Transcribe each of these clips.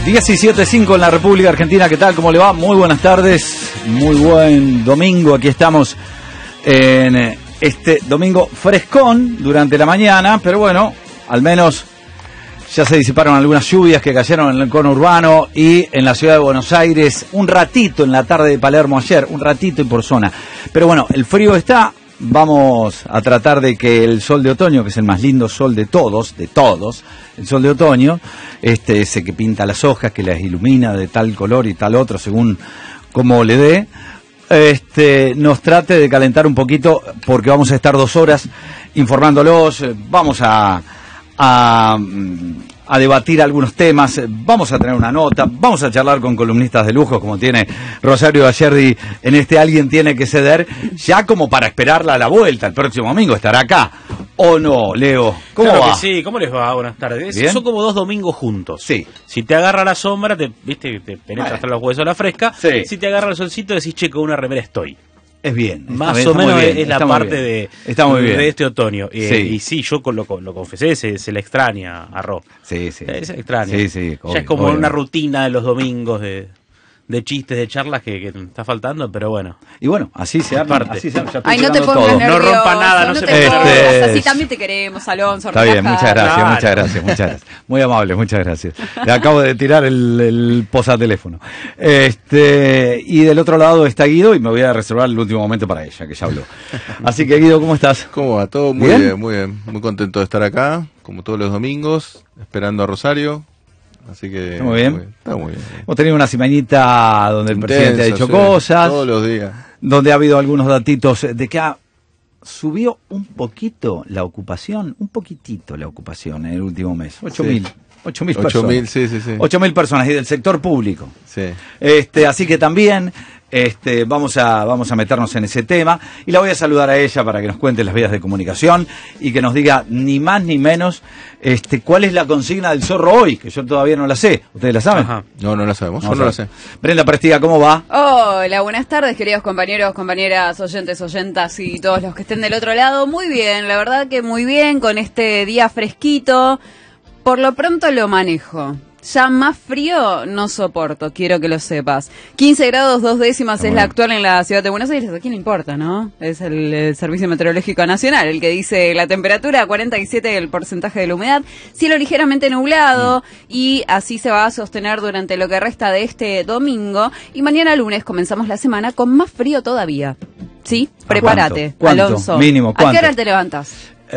17:05 en la República Argentina. ¿Qué tal? ¿Cómo le va? Muy buenas tardes. Muy buen domingo. Aquí estamos en este domingo frescón durante la mañana, pero bueno, al menos ya se disiparon algunas lluvias que cayeron en el conurbano y en la ciudad de Buenos Aires. Un ratito en la tarde de Palermo ayer, un ratito y por zona. Pero bueno, el frío está. Vamos a tratar de que el sol de otoño, que es el más lindo sol de todos, el sol de otoño, ese que pinta las hojas, que las ilumina de tal color y tal otro, según como le dé, nos trate de calentar un poquito, porque vamos a estar 2 horas informándolos, vamos a debatir algunos temas, vamos a tener una nota, vamos a charlar con columnistas de lujo como tiene Rosario Gallardi en Alguien Tiene que Ceder, ya como para esperarla a la vuelta, el próximo domingo estará acá, ¿o no, Leo? ¿Cómo claro va? Que sí, ¿cómo les va? Buenas tardes. ¿Bien? Son como 2 domingos juntos. Sí. Si te agarra la sombra, te penetra hasta los huesos la fresca. Sí. Si te agarra el solcito, decís, che, con una remera estoy. Es bien. Más o menos es la parte de este otoño. Sí. Y sí, yo lo confesé, se le extraña a Ro. Sí. Se le extraña. Sí, ya es como una rutina de los domingos de chistes, de charlas que está faltando, pero bueno. Y bueno, así se arma. Ay, no te pongas nervioso. No rompa nada, no se te ponga pongas así, también te queremos, Alonso. Está bien, muchas Claro. gracias. Muy amable, muchas gracias. Le acabo de tirar el posateléfono. Y del otro lado está Guido y me voy a reservar el último momento para ella, que ya habló. Así que Guido, ¿cómo estás? ¿Cómo va? Todo muy bien, muy bien. Muy contento de estar acá, como todos los domingos, esperando a Rosario. Así que ¿Está muy bien? Está muy bien. Hemos tenido una semanita donde el presidente ha dicho cosas. Todos los días. Donde ha habido algunos datitos de que subió un poquito la ocupación, un poquitito la ocupación en el último mes. 8.000 personas. 8.000, sí. 8.000 personas y del sector público. Sí. Así que también vamos a meternos en ese tema y la voy a saludar a ella para que nos cuente las vías de comunicación y que nos diga ni más ni menos cuál es la consigna del zorro hoy, que yo todavía no la sé. ¿Ustedes la saben? Ajá. No la sabemos, yo no la sé. Brenda Prestiga, ¿cómo va? Hola, buenas tardes, queridos compañeros, compañeras, oyentes, oyentas y todos los que estén del otro lado. Muy bien, la verdad que muy bien con este día fresquito. Por lo pronto lo manejo. Ya más frío no soporto, quiero que lo sepas. 15 grados 2 décimas es la actual en la ciudad de Buenos Aires. ¿A quién le importa, no? Es el Servicio Meteorológico Nacional el que dice la temperatura, 47 el porcentaje de la humedad, cielo ligeramente nublado y así se va a sostener durante lo que resta de este domingo. Y mañana lunes comenzamos la semana con más frío todavía. ¿Sí? Prepárate, ¿Cuánto? Alonso. Mínimo, ¿cuánto? ¿A qué hora te levantas?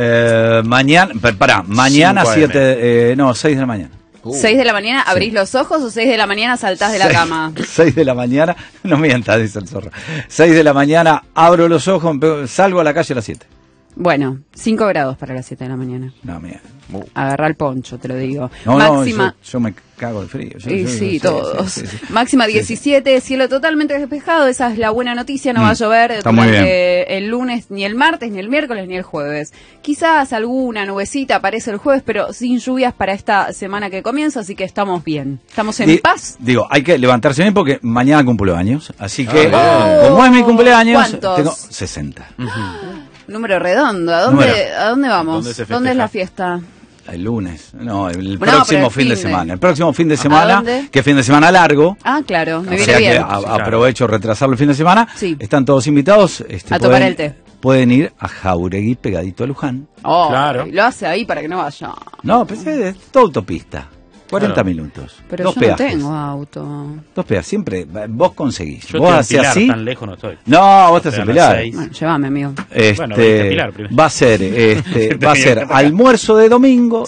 Mañana 6 de la mañana. 6 de la mañana, ¿abrís los ojos o 6 de la mañana saltás de la cama? 6 de la mañana, no mientas, dice el zorro. 6 de la mañana, abro los ojos, salgo a la calle a las 7. Bueno, 5 grados para las 7 de la mañana. No, mira. Agarrá el poncho, te lo digo. No, Máxima. yo me cago de frío. Sí, todos. Sí. Máxima 17, cielo totalmente despejado, esa es la buena noticia, no va a llover Está muy durante el lunes, ni el martes, ni el miércoles, ni el jueves. Quizás alguna nubecita aparece el jueves, pero sin lluvias para esta semana que comienza, así que estamos bien. Estamos en paz. Digo, hay que levantarse bien porque mañana cumplo años, así que bien. como es mi cumpleaños, ¿Cuántos? tengo 60. Número redondo, ¿a dónde vamos? ¿Dónde se ¿Dónde es la festeja? fiesta? El lunes, el pero próximo el fin de fin de. semana. El próximo fin de semana, dónde? que fin de semana largo. Ah, claro, me O viene sea bien. que aprovecho retrasarlo el fin de semana. Sí. Están todos invitados. A tomar el té. Pueden ir a Jauregui, pegadito a Luján. Oh, Claro. Lo hace ahí para que no vaya. No, pues es toda autopista. 40 minutos. Pero 2 yo peajes. no tengo auto. 2 peajes. Siempre vos conseguís. Yo Vos estoy en hacés Pilar, así. tan lejos no estoy. No, vos estás en Estoy a Pilar. las 6. Bueno, llévame, amigo. Bueno, venite a Pilar primero. Va a ser, almuerzo de domingo,